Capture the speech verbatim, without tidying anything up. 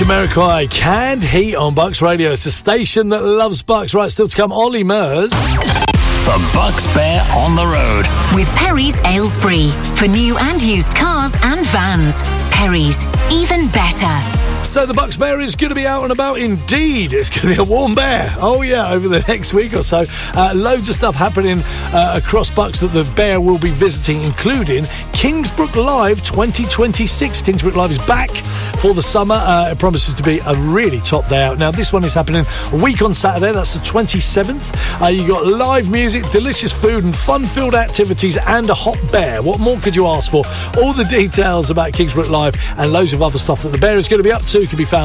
Jamiroquai, Canned Heat on Bucks Radio. It's a station that loves Bucks. Right, still to come, Ollie Murs. For Bucks Bear on the road. With Perry's Aylesbury. For new and used cars and vans. Perry's, even better. So the Bucks Bear is going to be out and about indeed. It's going to be a warm bear. Oh, yeah, over the next week or so. Uh, loads of stuff happening uh, across Bucks that the Bear will be visiting, including Kingsbrook Live twenty twenty-six. Kingsbrook Live is back for the summer. Uh, it promises to be a really top day out. Now, this one is happening a week on Saturday. That's the twenty-seventh. Uh, you got live music, delicious food and fun-filled activities and a hot bear. What more could you ask for? All the details about Kingsbrook Live and loads of other stuff that the Bear is going to be up to can be found